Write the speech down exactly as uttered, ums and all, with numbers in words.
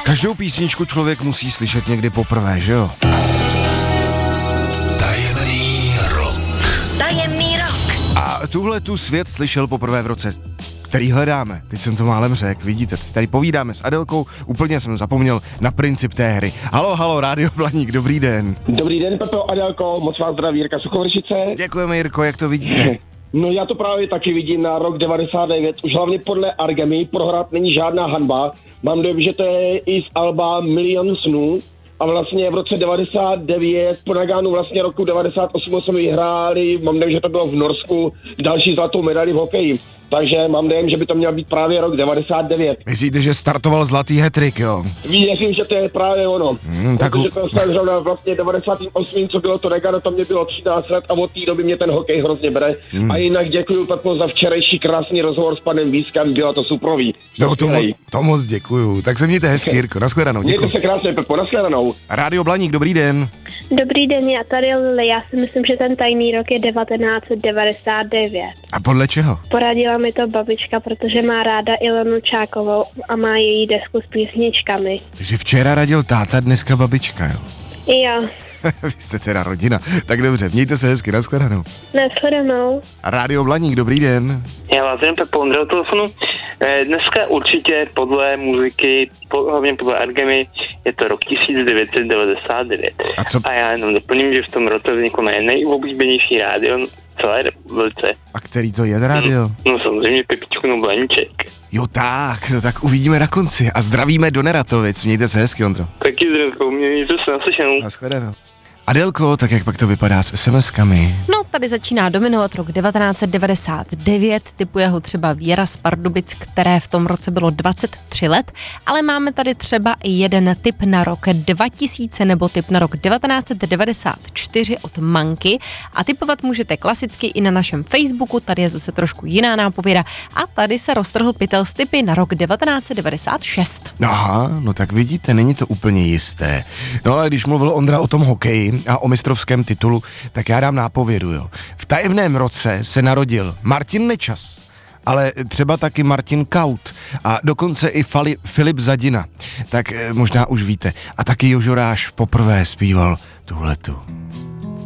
Každou písničku člověk musí slyšet někdy poprvé, že jo? Tajemný rok. Tajemný rok. A tuhle tu svět slyšel poprvé v roce, který hledáme. Teď jsem to málem řekl, vidíte, tady povídáme s Adelkou, úplně jsem zapomněl na princip té hry. Halo, halo, Rádio Blaník, dobrý den. Dobrý den, Pepo, Adelko, moc vás zdraví Jirka Suchovršice. Děkujeme, Jirko, jak to vidíte? No já to právě taky vidím na rok devadesát devět, už hlavně podle Argemy, prohrát není žádná hanba. Mám dojem, že to je i z alba Milion snů. A vlastně v roce devadesát devět, po Nagánu vlastně roku devadesát osm jsme vyhráli, mám dojem, že to bylo v Norsku, další zlatou medaili v hokeji. Takže mám dojem, že by to měl být právě rok devadesát devět. Myslíte, že startoval zlatý hat-trick, jo? Věřím, že to je právě ono. Hmm, tak... Protože to jsem zrovna vlastně devadesát osm, co bylo to Nagano, to mě bylo třináct let a od té doby mě ten hokej hrozně bere. Hmm. A jinak děkuju, Pepo, za včerejší krásný rozhovor s panem Vískem, bylo to suprový. No to, mo- to moc děkuju. Tak se mějte hezky, Jirko, nashledanou. Mějte se krásně, Pepo, nashledanou. Rádio Blaník, dobrý den. Dobrý den, já tady Lili, já si myslím, že ten tajný rok je devatenáct set devadesát devět. A podle čeho? Poradila mi to babička, protože má ráda Ilonu Čákovou a má její desku s písničkami. Takže včera radil táta, dneska babička, jo? Jo. Vy jste teda rodina. Tak dobře, mějte se hezky, nashledanou. Nashledanou. Rádio Blaník, dobrý den. Já vás jen Pepo, Ondra od telefonu. Dneska určitě podle muziky, hlavně podle Argemy, je to rok devätnásť set devadesát devět. A, co... a já jenom doplním, že v tom roce vzniklo moje nejoblíbenější rádio celé republice. A který to je rádio? No, no samozřejmě Pepičku no Blaníček. Jo tak, no tak uvidíme na konci a zdravíme do Neratovic, mějte se hezky, Ondro. Taky zdravím, mějte se naslyšenou. Nashledanou. Adelko, tak jak pak to vypadá s es em eskami? No, tady začíná dominovat rok devatenáct set devadesát devět, typuje ho třeba Věra z Pardubic, které v tom roce bylo dvacet tři let, ale máme tady třeba i jeden tip na rok dva tisíce nebo tip na rok devatenáct set devadesát čtyři od Manky a tipovat můžete klasicky i na našem Facebooku, tady je zase trošku jiná nápověda a tady se roztrhl pytel s tipy na rok devatenáct set devadesát šest. Aha, no tak vidíte, není to úplně jisté. No ale když mluvil Ondra o tom hokeji a o mistrovském titulu, tak já dám nápovědu, jo. V tajemném roce se narodil Martin Nečas, ale třeba taky Martin Kaut a dokonce i Fali, Filip Zadina. Tak eh, možná už víte. A taky Jožoráš poprvé zpíval tuhletu.